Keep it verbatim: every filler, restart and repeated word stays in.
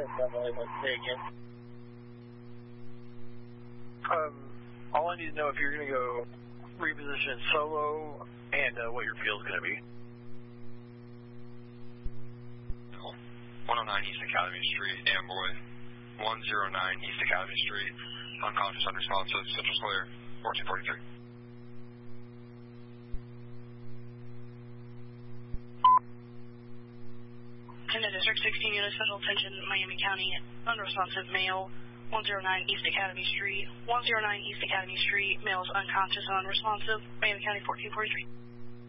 Say again. Um, all I need to know if you're going to go reposition solo and uh, what your field's going to be. one oh nine East Academy Street, Amboy. one oh nine East Academy Street, unconscious, unresponsive, Central Clear, fourteen forty-three. Tenda District sixteen units, special attention, Miami County, unresponsive male, one oh nine East Academy Street, one oh nine East Academy Street, male is unconscious and unresponsive, Miami County fourteen forty-three.